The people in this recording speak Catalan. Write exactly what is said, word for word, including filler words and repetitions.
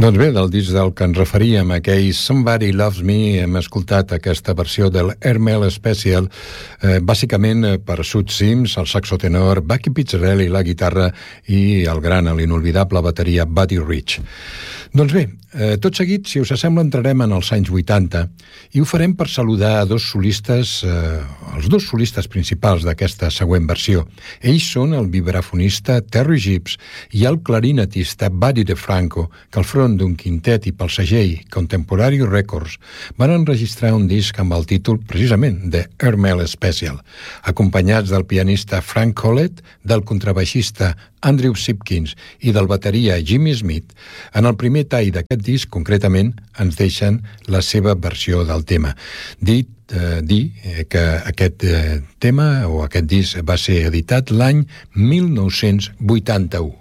Doncs bé, del disc del que ens referíem, aquell Somebody Loves Me, hem escoltat aquesta versió del Hermel Special, eh, bàsicament per Sud Sims, el saxo tenor, Bucky Pizzarelli, la guitarra, i el gran, l'inolvidable bateria Buddy Rich. Doncs bé, eh, tot seguit, si us sembla, entrarem en els anys vuitanta i ho farem per saludar a dos solistes, eh, els dos solistes principals d'aquesta següent versió. Ells són el vibrafonista Terry Gibbs i el clarinetista Buddy DeFranco, que al front d'un quintet i pel segell Contemporary Records van enregistrar un disc amb el títol precisament de Hermel Special, acompanyats del pianista Frank Collett, del contrabaixista Andrew Sipkins i del bateria Jimmy Smith. En el primer tall d'aquest disc, concretament, ens deixen la seva versió del tema. Dit, eh, dir que aquest eh, tema o aquest disc va ser editat l'any mil nou-cents vuitanta-u.